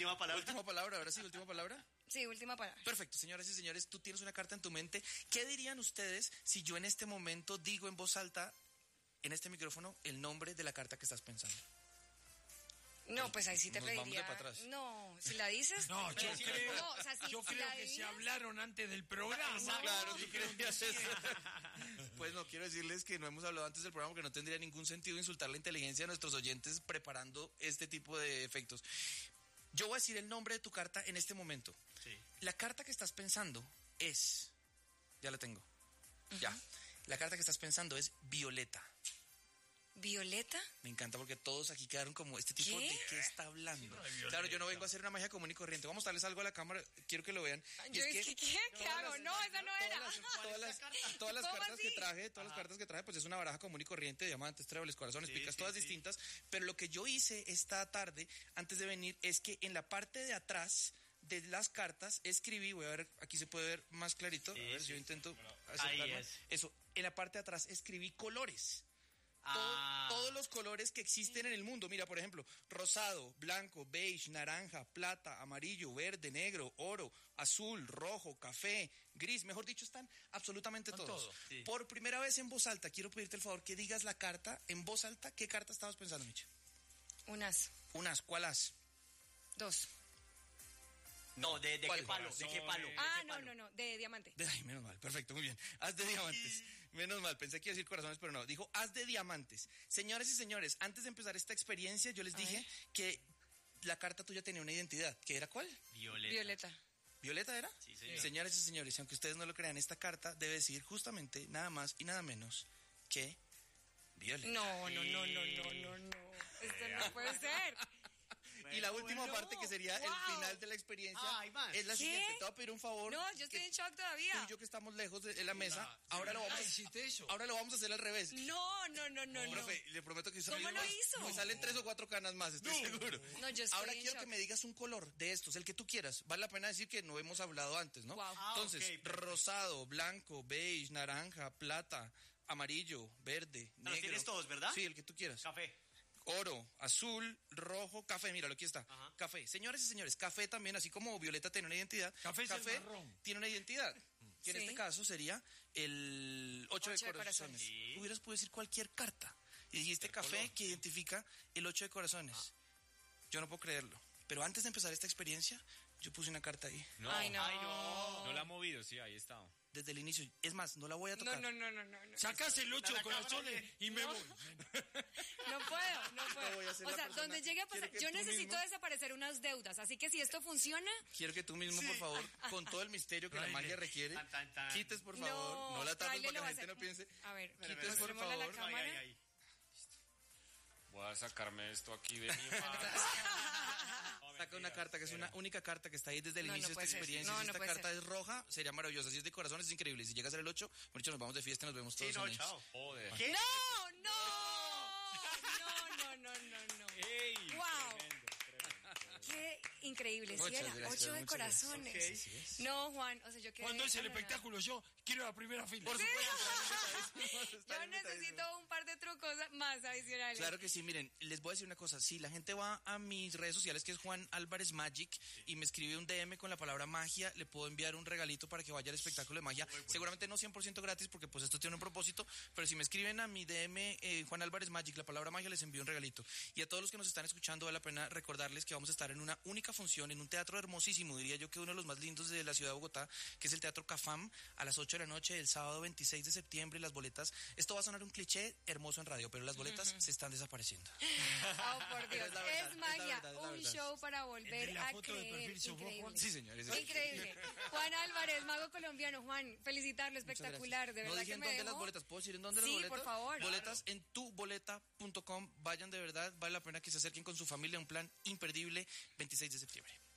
Última palabra. Última palabra, ahora sí, última palabra. Sí, última palabra. Perfecto, señoras y señores, tú tienes una carta en tu mente. ¿Qué dirían ustedes si yo en este momento digo en voz alta, en este micrófono, el nombre de la carta que estás pensando? No, pues ahí sí te Nos pediría. vamos de para atrás. No, si la dices. No, yo creo, no, o sea, yo creo la que se adivinas, hablaron antes del programa. Claro, ¿tú creías eso? Pues no, quiero decirles que no hemos hablado antes del programa, que no tendría ningún sentido insultar la inteligencia de nuestros oyentes preparando este tipo de efectos. Yo voy a decir el nombre de tu carta en este momento. Sí. La carta que estás pensando es... Ya la tengo. Ya. La carta que estás pensando es Violeta. ¿Violeta? Me encanta porque todos aquí quedaron como, ¿este tipo ¿Qué? de qué está hablando? Claro, yo no vengo a hacer una magia común y corriente. Vamos a darles algo a la cámara, quiero que lo vean. Y Yo es dije, ¿qué hago? No, esa no era. Todas las ¿Cómo cartas así? que traje, pues es una baraja común y corriente, diamantes, tréboles, corazones, picas, todas distintas. Pero lo que yo hice esta tarde, antes de venir, es que en la parte de atrás de las cartas escribí, voy a ver, aquí se puede ver más clarito, a ver si yo intento acercarme. Ahí es. Eso, en la parte de atrás escribí colores. Todos los colores que existen en el mundo. Mira, por ejemplo, rosado, blanco, beige, naranja, plata, amarillo, verde, negro, oro, azul, rojo, café, gris. Mejor dicho, están absolutamente todos. Todo, sí. Por primera vez en voz alta, quiero pedirte el favor que digas la carta en voz alta. ¿Qué carta estabas pensando, Micha? Un as. Un as, ¿cuál as? 2. No, ¿de ¿Cuál? qué palo? ¿De qué palo? Ah, no, de diamante. Ay, menos mal, perfecto, muy bien. Haz de diamantes. Menos mal, pensé que iba a decir corazones, pero no. Dijo haz de diamantes. Señoras y señores, antes de empezar esta experiencia, yo les dije que la carta tuya tenía una identidad. ¿Qué era cuál? Violeta. ¿Violeta era? Sí, señor. Señoras y señores, aunque ustedes no lo crean, esta carta debe decir justamente nada más y nada menos que Violeta. No. Esto no puede ser. Y la última bueno. parte, que sería el Wow. final de la experiencia, Ay, man. es la ¿Qué? siguiente. Te voy a pedir un favor. No, yo estoy en shock Tú todavía. y yo, que estamos lejos de la mesa, ahora lo vamos a... ¿Hiciste eso? Ahora lo vamos a hacer al revés. No. Profe, le prometo que ¿Cómo lo hizo? Me salen 3 o 4 canas más, estoy seguro. No, yo estoy Ahora en quiero shock. que me digas un color de estos, el que tú quieras. Vale la pena decir que no hemos hablado antes, ¿no? Wow. Entonces, ok, rosado, blanco, beige, naranja, plata, amarillo, verde, Los negro. tienes todos, ¿verdad? Sí, el que tú quieras. Café. Oro, azul, rojo, café, míralo, aquí está. Ajá. Café. Señores y señores, café también, así como Violeta tiene una identidad. Café es el marrón. tiene una identidad, que en Sí. este caso sería el 8 de Ocho de corazones. corazones. Sí. Hubieras podido decir cualquier carta. Y dijiste El café, color. que identifica el 8 de corazones. Yo no puedo creerlo. Pero antes de empezar esta experiencia, yo puse una carta ahí. No, Ay, no. Ay, no. no la ha movido, sí, ahí está. Desde el inicio. Es más, no la voy a tocar. No. Sacás el 8 de corazones y me voy. No puedo. voy a ser O la sea, persona- donde llegue a pasar, quiero que yo tú necesito mismo- desaparecer unas deudas, así que si esto funciona, Quiero que tú mismo, por favor, con todo el misterio que la Tráele. magia requiere, Tan, tan, tan. quites, por favor. No la tapes Tráele, para que lo la va a gente hacer. no piense. A ver, Quites, por mostrémosle a la favor. cámara. Ay. Voy a sacarme esto aquí de mi mano. Saca una carta que es una única carta que está ahí desde el No, inicio no de puede esta ser. experiencia. No, Si no esta puede carta ser. es roja, sería maravillosa. Si es de corazones, es increíble. Si llega a ser el 8, por hecho, nos vamos de fiesta y nos vemos todos Sí, no, en chao. Joder. ¿Qué? No. ¡Ey! Wow. Qué increíble, ¿sí Muchas era? gracias, 8 de muchas gracias. corazones. Ok. Sí, es. No, Juan, o sea, yo quedé... Cuando es el anonadada. espectáculo, yo quiero la primera fila. Por supuesto. Yo necesito un par de trucos más adicionales. Claro que sí, miren, les voy a decir una cosa. Si la gente va a mis redes sociales, que es Juan Álvarez Magic, y me escribe un DM con la palabra magia, le puedo enviar un regalito para que vaya al espectáculo de magia. Seguramente no 100% gratis, porque pues esto tiene un propósito, pero si me escriben a mi DM, Juan Álvarez Magic, la palabra magia, les envío un regalito. Y a todos los que nos están escuchando, vale la pena recordarles que vamos a estar en una única función, en un teatro hermosísimo, diría yo que uno de los más lindos de la ciudad de Bogotá, que es el Teatro Cafam, a las 8 de la noche, el sábado 26 de septiembre. Las boletas, esto va a sonar un cliché hermoso en radio, pero las boletas se están desapareciendo. Oh, por Dios. Es la verdad, Es magia, es la verdad, es la un verdad. show para El volver de la a foto de creer. perfil sos vos, Increíble. Juan. Sí, señores. Increíble. Juan Álvarez, mago colombiano. Juan, felicitarlo, Muchas espectacular. gracias. De No verdad dije que en me dónde dejó... las boletas. ¿Puedo decir en dónde Sí, las boletas? por favor. Boletas en tuboleta.com. Vayan, de verdad, vale la pena que se acerquen con su familia. Un plan imperdible, 26 de septiembre.